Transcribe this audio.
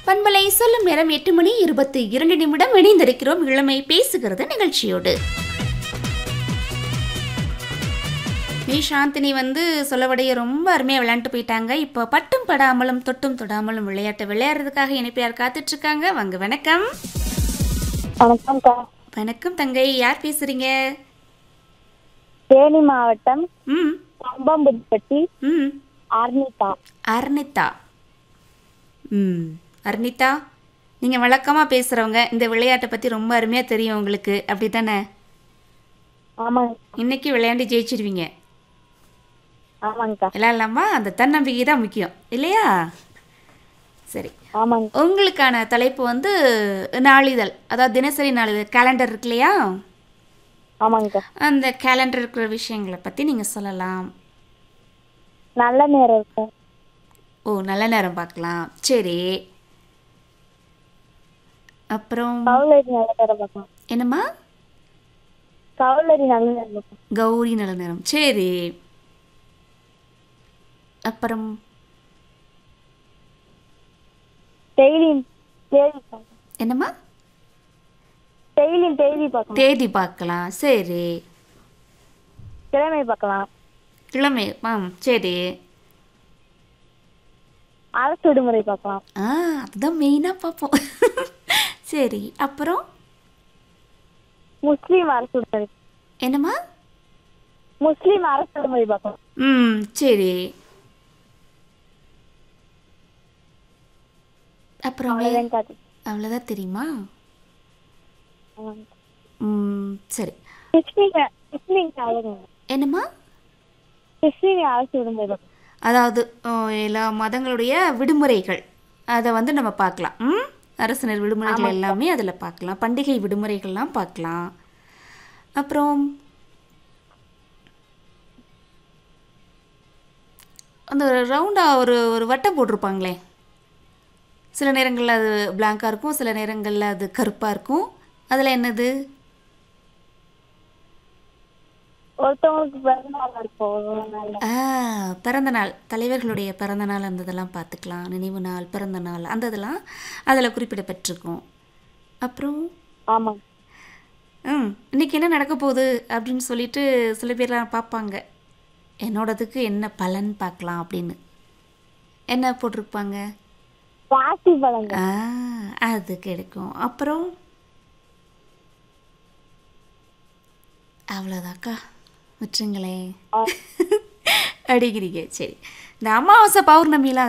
பண்பலை சொல்லும் நேரம் 8:22 இணைந்திருக்கிறோம் இளமை பேசுகிறது நிகழ்ச்சியோடு. மீ சாந்தினி சொல்லவடைய ரொம்ப அருமையாக விளையாண்டு போயிட்டாங்க. இப்போ பட்டும் படாமலும் தொட்டும் தொடாமலும் விளையாட்டு விளையாடுறதுக்காக இணைப்பியார் காத்துட்டு இருக்காங்க. வாங்க. வணக்கம். வணக்கம் தங்கை, யார் பேசுறீங்க? தேனி மாவட்டம் கம்பம்புப்பட்டி அர்னிதா. அர்னிதா. அர்னிதா, நீங்கள் வழக்கமாக பேசுகிறவங்க, இந்த விளையாட்டை பற்றி ரொம்ப அருமையாக தெரியும் உங்களுக்கு, அப்படி தானே? ஆமாங்க. இன்னைக்கு விளையாண்டு ஜெயிச்சிருவீங்க. ஆமாங்கக்கா. விளையாடலாமா? அந்த தன்னம்பிக்கை தான் முக்கியம் இல்லையா? சரி, ஆமாங்க. உங்களுக்கான தலைப்பு நாளிதழ், அதாவது தினசரி நாளிதழ் கேலண்டர் இருக்கு இல்லையா? ஆமாங்கக்கா. அந்த கேலண்டர் இருக்கிற விஷயங்களை பற்றி நீங்கள் சொல்லலாம். நல்ல நேரம் இருக்கும். ஓ, நல்ல நேரம் பார்க்கலாம். சரி, அப்புறம் கவுலரி நல்ல நேரம் பார்க்கலாம். என்னம்மா? கவுலரி நல்ல நேரம் பார்க்கலாம். கௌரி நல்ல நேரம். சரி, அப்புறம் டெய்லி பார்க்கலாம். என்னம்மா? டெய்லி பார்க்கலாம். தேதி பார்க்கலாம். சரி, கிழமை பார்க்கலாம். கிழமை. சரி, அரசு விடுமுறை பார்க்கலாம். அதுதான் மெயினாக பார்ப்போம். சரி, அப்புறம் முஸ்லீம் அரசு விடுமுறை. என்னம்மா? முஸ்லீம் அரசு விடுமுறை பார்க்கலாம். சரி, அப்புறம் அவ்வளோதான் தெரியுமா? சரி, என்னம்மா? கிறிஸ்டின் அரசு விடுமுறை பார்க்கலாம். அதாவது எல்லா மதங்களுடைய விடுமுறைகள் அதை நம்ம பார்க்கலாம். அரசினர் விடுமுறைகள் எல்லாமே அதில் பார்க்கலாம். பண்டிகை விடுமுறைகள்லாம் பார்க்கலாம். அப்புறம் அந்த ரவுண்டாக ஒரு வட்டம் போட்டிருப்பாங்களே, சில நேரங்களில் அது பிளாங்காக இருக்கும், சில நேரங்களில் அது கருப்பாக இருக்கும். அதில் என்னது? ஒருத்தவங்களுக்கு பிறந்தநாள் இருக்கும். பிறந்த நாள், தலைவர்களுடைய பிறந்த நாள் அந்த இதெல்லாம் பார்த்துக்கலாம். நினைவு நாள், பிறந்த நாள் அந்த இதெல்லாம் அதில் குறிப்பிடப்பட்டிருக்கும். அப்புறம் ஆமாம், இன்னைக்கு என்ன நடக்க போகுது அப்படின்னு சொல்லிட்டு சில பேர்லாம் பார்ப்பாங்க. என்னோடதுக்கு என்ன பலன் பார்க்கலாம் அப்படின்னு என்ன போட்டிருப்பாங்க? ராசி பலன்கள். அது கிடைக்கும். அப்புறம் அவ்வளோதாக்கா, விட்டுருங்களே. அடிக்கிறீங்க. சரி, இந்த அமாவாசை பௌர்ணமிலாம்